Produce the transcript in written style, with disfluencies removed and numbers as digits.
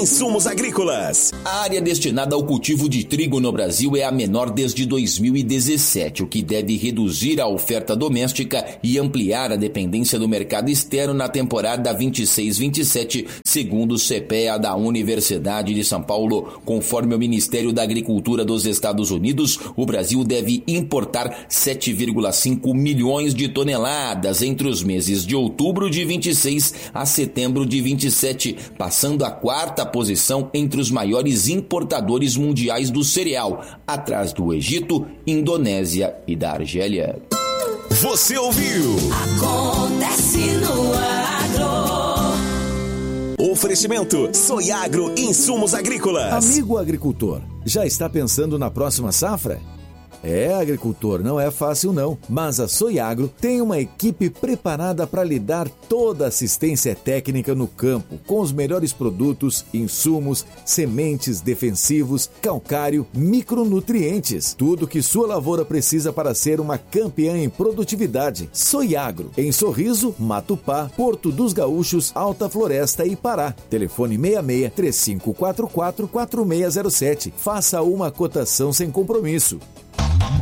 Insumos Agrícolas. A área destinada ao cultivo de trigo no Brasil é a menor desde 2017, o que deve reduzir a oferta doméstica e ampliar a dependência do mercado externo na temporada 26-27, segundo o CPEA da Universidade de São Paulo. Conforme o Ministério da Agricultura dos Estados Unidos, o Brasil deve importar 7,5 milhões de toneladas entre os meses de outubro de 26 a setembro de 27, passando a quarta posição entre os maiores importadores mundiais do cereal, atrás do Egito, Indonésia e da Argélia. Você ouviu? Acontece no Agro. Oferecimento Soiagro Insumos Agrícolas. Amigo agricultor, já está pensando na próxima safra? Agricultor, não é fácil não, mas a Soiagro tem uma equipe preparada para lhe dar toda a assistência técnica no campo, com os melhores produtos, insumos, sementes, defensivos, calcário, micronutrientes, tudo que sua lavoura precisa para ser uma campeã em produtividade. Soiagro, em Sorriso, Matupá, Porto dos Gaúchos, Alta Floresta e Pará. Telefone 66 3544 4607. Faça uma cotação sem compromisso.